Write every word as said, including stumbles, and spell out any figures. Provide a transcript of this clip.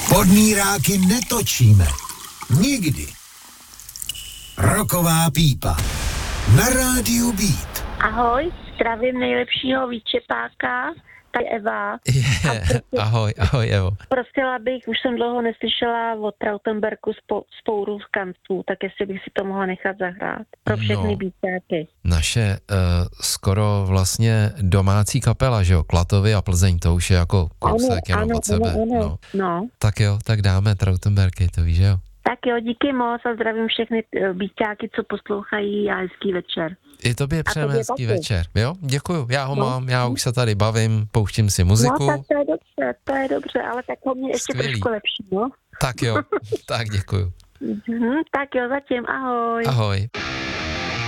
Podmíráky netočíme. Nikdy. Roková pípa. Na rádiu Beat. Ahoj, zdravím nejlepšího výčepáka, tady Eva. Yeah, prostě, ahoj, ahoj Evo. Prosila bych, už jsem dlouho neslyšela od Trautenbergu spou- spouru z kanců, tak jestli bych si to mohla nechat zahrát pro všechny no, výčepáky. Naše uh, skoro vlastně domácí kapela, že jo, Klatovy a Plzeň, to už je jako kousek jenom od sebe. Ano, ano, no. no. Tak jo, tak dáme Trautenbergy, to víš, že jo. Tak jo, díky moc a zdravím všechny býťáky, co poslouchají a hezký večer. I tobě přejeme hezký taky. Večer, jo? Děkuju, já ho no. mám, já už se tady bavím, pouštím si muziku. No tak to je dobře, to je dobře, ale tak ho mě ještě Skvělý. Trošku lepší, no. Tak jo, tak děkuju. Mhm, tak jo, zatím, ahoj. Ahoj.